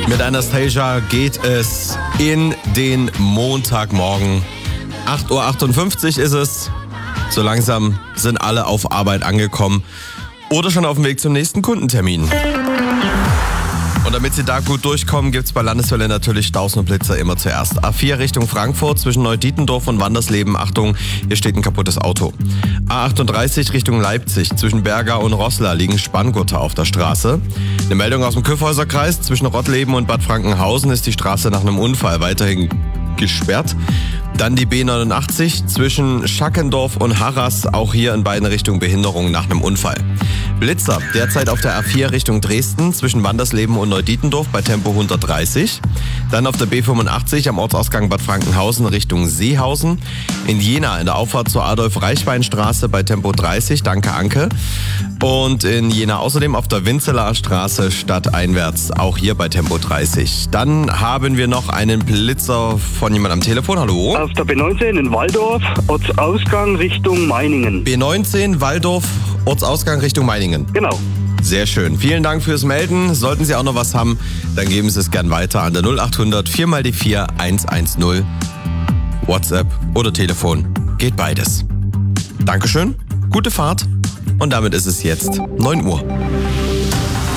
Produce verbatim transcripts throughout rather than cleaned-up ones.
Mit Anastasia geht es in den Montagmorgen. acht Uhr achtundfünfzig ist es. So langsam sind alle auf Arbeit angekommen oder schon auf dem Weg zum nächsten Kundentermin. Und damit Sie da gut durchkommen, gibt es bei Landeswelle natürlich Staus und Blitzer immer zuerst. A vier Richtung Frankfurt zwischen Neudietendorf und Wandersleben. Achtung, hier steht ein kaputtes Auto. A achtunddreißig Richtung Leipzig zwischen Berga und Roßla liegen Spanngurte auf der Straße. Eine Meldung aus dem Kyffhäuserkreis. Zwischen Rottleben und Bad Frankenhausen ist die Straße nach einem Unfall weiterhin gesperrt. Dann die B neunundachtzig zwischen Schackendorf und Harras, auch hier in beiden Richtungen Behinderung nach einem Unfall. Blitzer, derzeit auf der A vier Richtung Dresden zwischen Wandersleben und Neudietendorf bei Tempo hundertdreißig. Dann auf der B fünfundachtzig am Ortsausgang Bad Frankenhausen Richtung Seehausen. In Jena in der Auffahrt zur Adolf-Reichwein-Straße bei Tempo dreißig, danke Anke. Und in Jena außerdem auf der Winzelaer Straße stadteinwärts, auch hier bei Tempo dreißig. Dann haben wir noch einen Blitzer von jemandem am Telefon, hallo? Auf der B neunzehn in Waldorf, Ortsausgang Richtung Meiningen. B neunzehn, Waldorf, Ortsausgang Richtung Meiningen. Genau. Sehr schön. Vielen Dank fürs Melden. Sollten Sie auch noch was haben, dann geben Sie es gern weiter an der null achthundert vier mal die vier eins eins null. WhatsApp oder Telefon. Geht beides. Dankeschön, gute Fahrt und damit ist es jetzt neun Uhr.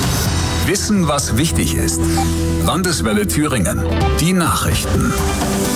Wissen, was wichtig ist. Landeswelle Thüringen. Die Nachrichten.